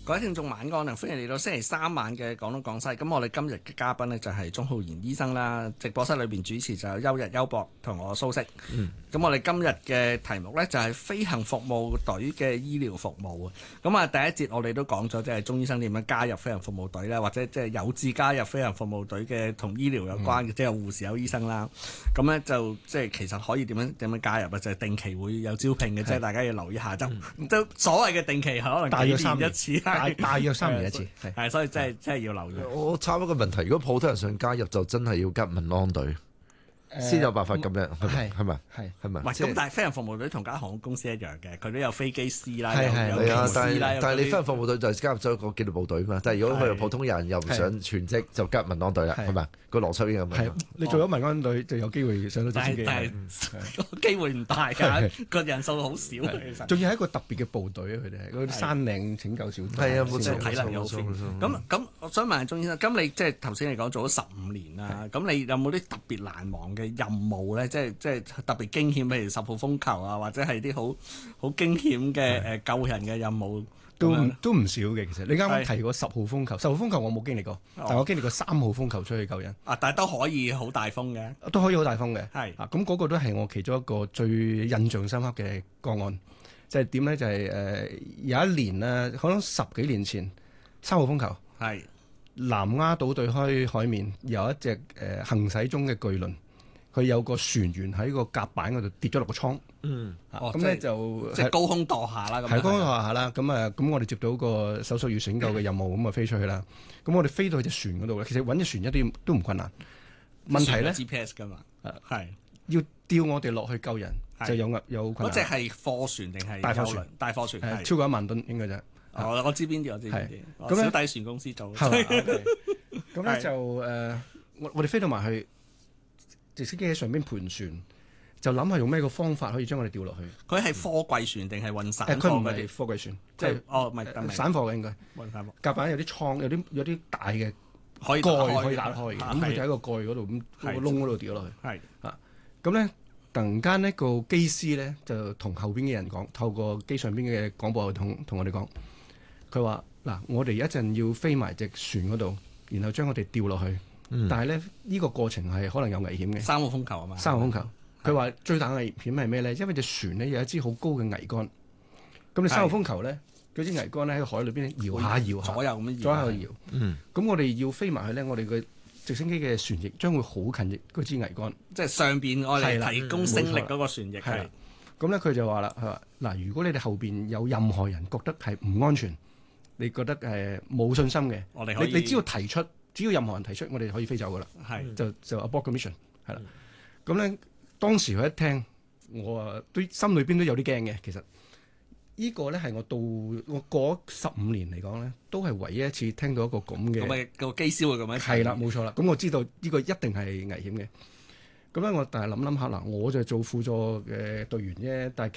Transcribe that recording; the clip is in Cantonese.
各位聽眾晚安啊！歡迎嚟到星期三晚嘅廣東廣西。咁我哋今日嘅嘉賓呢，就係鍾浩然醫生啦。直播室裏邊主持就有邱日邱博同我蘇軾。咁我哋今日嘅題目呢，就係飛行服務隊嘅醫療服務啊。咁啊第一節我哋都講咗，即係鍾醫生點樣加入飛行服務隊啦，或者即係有志加入飛行服務隊嘅同醫療有關嘅，即係護士有醫生啦。咁呢，就即係其實可以點樣加入啊？就係定期會有招聘嘅，即係大家要留意下。就所謂嘅定期可能幾年一次。 大約3年一次， 係，所以真係要留意。 我插一個問題，如果普通人想加入，就真係要加民安隊先有辦法咁樣，係咪？係咪？ 咁但係飛行服務隊同間航空公司一樣嘅，佢都有飛機師啦，有係啊， 機師啦。 但係你飛行服務隊就加入咗個紀律部隊嘛。但係如果佢係普通人又唔想全職，就加民安隊啦，係咪？個邏輯應該咁樣。 你做咗民安隊就有機會上到直升機， 但係個機會唔大㗎，個人數好少。其實仲要係一個特別嘅部隊啊！佢哋係嗰啲山嶺拯救小隊。 係啊，冇錯， 體能有咁我想問下鍾醫生，咁你即係頭先你講做咗15年啦，咁你有冇啲特別難忘嘅任務咧？即係特別驚險，譬如10號風球啊，或者係啲好驚險嘅救人嘅任務， 都唔少嘅。其實你啱啱提過10號風球，10號風球我冇經歷過，但我經歷過3號風球出去救人。 但係都可以好大風嘅， 都可以好大風嘅。 係咁嗰個都係我其中一個最印象深刻嘅個案。就係點咧？就係有一年咧，可能10幾年前3號風球係南丫島對開海面有一隻行駛中嘅巨輪。佢有個船員喺個甲板嗰度跌咗落個倉，咁咧就即係高空墮下啦， 係高空墮下啦。咁我哋接到個搜索與拯救嘅任務，咁啊飛出去啦。咁我哋飛到去隻船嗰度咧，其實揾隻船一啲都唔困難。問題咧 GPS 㗎嘛，係要吊我哋落去救人，就有困難。 嗰隻係貨船定係大貨船？ 大貨船係超過1萬噸應該啫。 我知邊啲，我知邊啲。 咁小弟船公司做。 咁咧就我哋飛到埋去。直升機喺上邊盤旋，就諗下用咩個方法可以將我哋吊落去。 佢係貨櫃船定係運散貨？ 佢唔係貨櫃船，即係唔係散貨嘅應該。 運散貨。 甲板有啲倉，有啲大嘅蓋可以打開嘅，咁佢就喺個蓋嗰度，咁個窿嗰度掉落去。 係咁咧突然間呢個機師咧就同後邊嘅人講，透過機上邊嘅廣播同我哋講，佢話嗱，我哋一陣要飛埋隻船嗰度，然後將我哋吊落去。但係咧，呢個過程係可能有危險嘅。 3號風球啊嘛。 3號風球，佢話最大嘅危險係咩咧？因為隻船咧有一支好高嘅桅杆。咁你3號風球咧，嗰支桅杆咧喺海裏邊搖下， 左右咁樣左右搖。咁我哋要飛埋去咧，我哋嘅直升機嘅船翼將會好近嗰支桅杆。 即係上邊我哋提供升力嗰個船翼係。 咁咧佢就話啦，佢話嗱，如果你哋後邊有任何人覺得係唔安全，你覺得冇信心嘅， 我哋可以你只要提出。只要任何人提出，我哋可以飛走噶啦。 係就 abort mission 係啦。咁咧當時佢一聽，我都心裏邊都有啲驚嘅。其實呢個咧係我過15年嚟講咧，都係唯一一次聽到一個咁嘅個機師會咁樣。 係啦，冇錯啦。咁我知道呢個一定係危險嘅。咁咧我但係諗下嗱，我就做輔助嘅隊員啫，但係